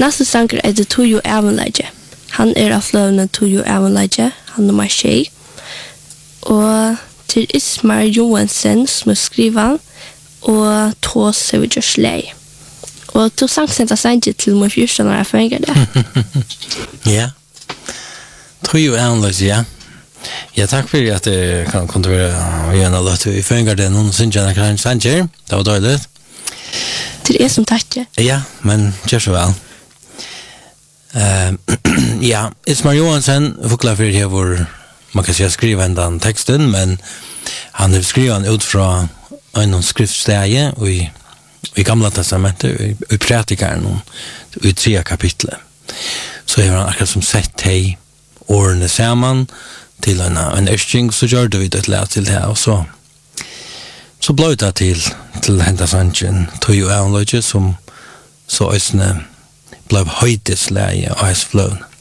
Nästa sanger är det Tojo Ävenläge. Han är av flövna Tojo Ävenläge, han nummer 6. Og til Ismar Johansen som skriver og Tås Sevigers Lei. Og to sangsenter sanger til min 14 år erfaringer det. Ja. Tojo Ävenläge, ja. Ja, takk for at det kunne være igjen av løte i føringer det noen synger kan sanger. Det var dårlig. Til som takker. Ja, men gjør så vel. Ja, Ismar Johansen forklarer for det hvor man kan säga skriva den texten, men han har skrivit den ut från en skriftsteg i Gamla testamentet, i Predikaren, i 3 kapitlet. Så har han akkurat som sett hej årene samman till en örsting, så gör vi det lätt till det här, och så blev det till hända sanchen Tojo Ävenläge som så ösne blev höjtisläge och häsflön.